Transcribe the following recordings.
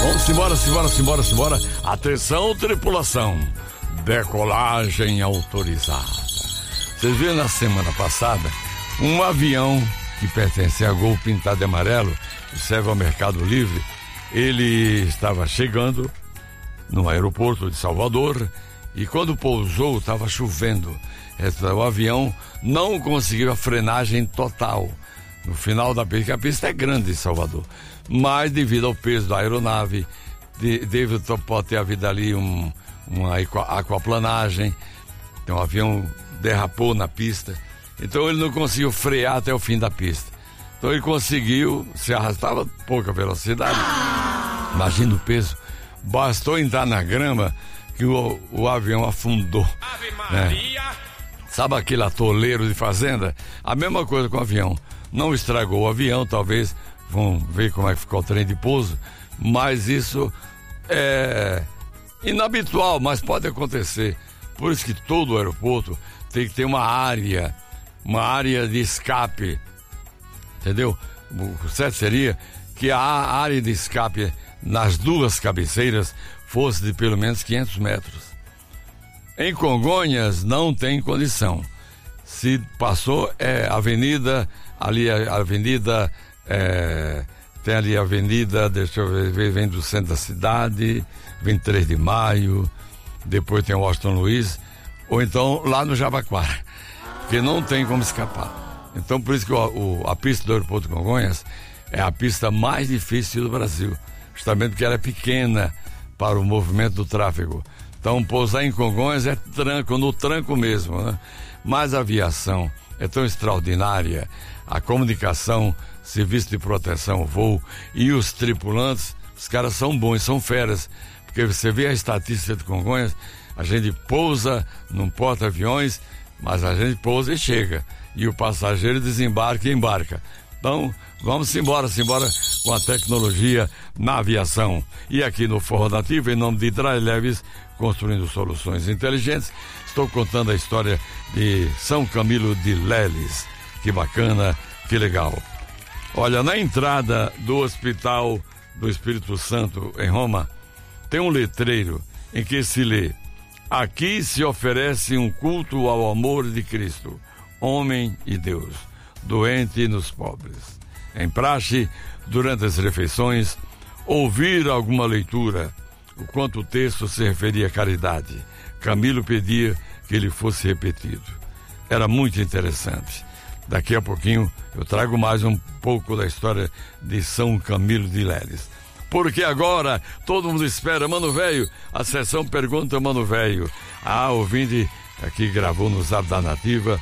Simbora. Atenção, tripulação. Decolagem autorizada. Vocês viram na semana passada um avião que pertence a Gol pintado de amarelo, que serve ao Mercado Livre. Ele estava chegando no aeroporto de Salvador e quando pousou estava chovendo. O avião não conseguiu a frenagem total no final da pista, que a pista é grande em Salvador, mas devido ao peso da aeronave, pode ter havido ali uma aquaplanagem, então o avião derrapou na pista, então ele não conseguiu frear até o fim da pista. Então ele conseguiu, se arrastava a pouca velocidade, imagina o peso, bastou entrar na grama que o avião afundou. Ave Maria! Né? Sabe aquele atoleiro de fazenda? A mesma coisa com o avião. Não estragou o avião, talvez vão ver como é que ficou o trem de pouso, mas isso é inabitual, mas pode acontecer. Por isso que todo aeroporto tem que ter uma área de escape, entendeu? O certo seria que a área de escape nas duas cabeceiras fosse de pelo menos 500 metros. Em Congonhas não tem condição. Se passou, avenida, ali a avenida, tem ali a avenida, deixa eu ver, vem do centro da cidade, 23 de maio, depois tem o Washington Luiz, ou então lá no Jabaquara, porque não tem como escapar. Então por isso que a pista do aeroporto de Congonhas é a pista mais difícil do Brasil, justamente porque ela é pequena para o movimento do tráfego. Então pousar em Congonhas é no tranco mesmo, né? Mas a aviação é tão extraordinária, a comunicação, serviço de proteção, voo e os tripulantes, os caras são bons, são feras, porque você vê a estatística de Congonhas, a gente pousa num porta-aviões, mas a gente pousa e chega, e o passageiro desembarca e embarca. Então, vamos embora com a tecnologia na aviação. E aqui no Forró Nativo, em nome de Dry Leves, construindo soluções inteligentes, estou contando a história de São Camilo de Leles. Que bacana, que legal. Olha, na entrada do Hospital do Espírito Santo, em Roma, tem um letreiro em que se lê: aqui se oferece um culto ao amor de Cristo, homem e Deus, doente nos pobres. Em praxe, durante as refeições, ouvir alguma leitura, o quanto o texto se referia à caridade. Camilo pedia que ele fosse repetido. Era muito interessante. Daqui a pouquinho eu trago mais um pouco da história de São Camilo de Leles. Porque agora todo mundo espera, Mano Velho, a sessão Pergunta Mano Velho. A ouvinte aqui gravou no Zap da Nativa,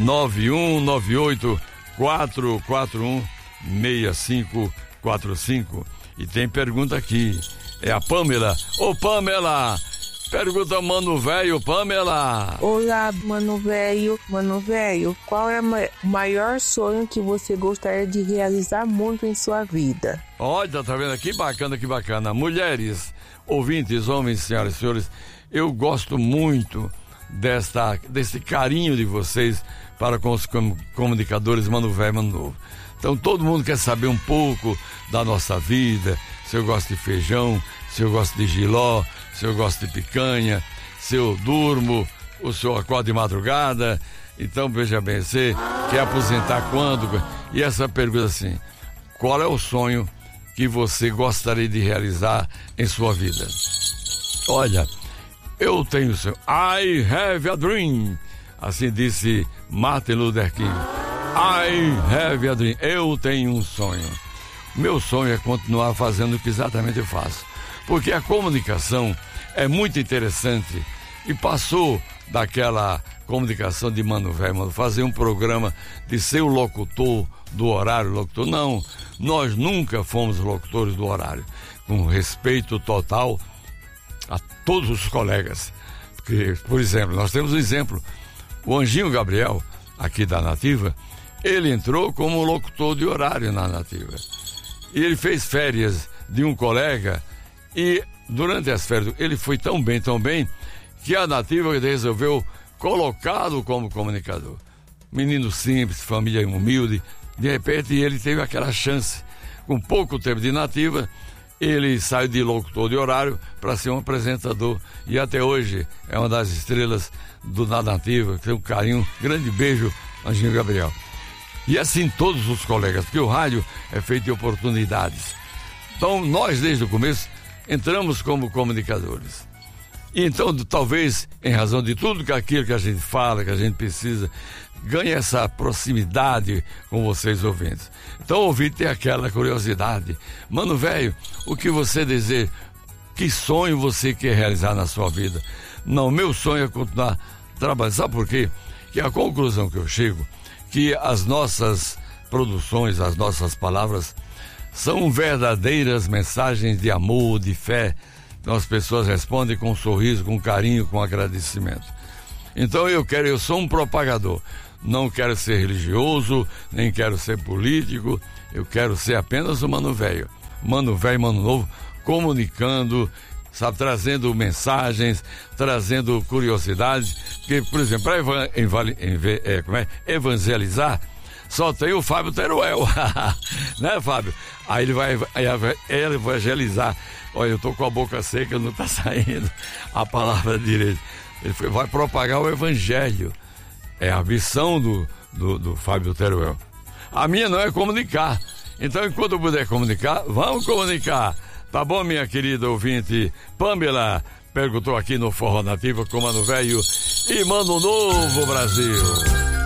9198-441-6545. E tem pergunta aqui. É a Pamela. Ô Pamela, pergunta Mano Velho, Pamela. Olá, Mano Velho. Mano Velho, qual é o maior sonho que você gostaria de realizar muito em sua vida? Olha, tá vendo? Que bacana. Mulheres, ouvintes, homens, senhoras e senhores, eu gosto muito desse carinho de vocês para com os comunicadores Mano Velho e Mano Novo. Então todo mundo quer saber um pouco da nossa vida, se eu gosto de feijão, se eu gosto de jiló, se eu gosto de picanha, se eu durmo, ou se eu acordo de madrugada. Então veja bem, você quer aposentar quando? E essa pergunta assim: qual é o sonho que você gostaria de realizar em sua vida? Olha, eu tenho o sonho. I have a dream. Assim disse Martin Luther King. I have a dream. Eu tenho um sonho. Meu sonho é continuar fazendo o que exatamente eu faço. Porque a comunicação é muito interessante e passou daquela comunicação de Mano Velho, fazer um programa de ser o locutor do horário, locutor. Não, nós nunca fomos locutores do horário. Com respeito total a todos os colegas. Porque, por exemplo, nós temos um exemplo. O Anjinho Gabriel, aqui da Nativa, ele entrou como locutor de horário na Nativa. E ele fez férias de um colega e durante as férias ele foi tão bem, que a Nativa resolveu colocá-lo como comunicador. Menino simples, família humilde, de repente ele teve aquela chance. Com pouco tempo de Nativa, ele saiu de locutor de horário para ser um apresentador e até hoje é uma das estrelas do Nada Nativa, que tem um carinho, grande beijo, Anjinho Gabriel. E assim todos os colegas, porque o rádio é feito de oportunidades. Então nós desde o começo entramos como comunicadores. E então talvez em razão de tudo que aquilo que a gente fala, que a gente precisa, ganhe essa proximidade com vocês ouvintes. Então o ouvinte tem aquela curiosidade. Mano velho, o que você deseja? Que sonho você quer realizar na sua vida? Não, meu sonho é continuar trabalhando. Sabe por quê? Que a conclusão que eu chego, que as nossas produções, as nossas palavras, são verdadeiras mensagens de amor, de fé. Então as pessoas respondem com um sorriso, com carinho, com agradecimento. Então eu sou um propagador. Não quero ser religioso, nem quero ser político, eu quero ser apenas um mano velho, mano novo, comunicando, sabe, trazendo mensagens, trazendo curiosidades, porque, por exemplo, para evangelizar, só tem o Fábio Teruel, né, Fábio? Aí ele vai evangelizar. Olha, eu tô com a boca seca, não tá saindo a palavra direita. Ele vai propagar o evangelho. É a missão do Fábio Teruel. A minha não é comunicar. Então, enquanto eu puder comunicar, vamos comunicar. Tá bom, minha querida ouvinte? Pamela perguntou aqui no Forró Nativa com Mano Velho e Mano Novo Brasil.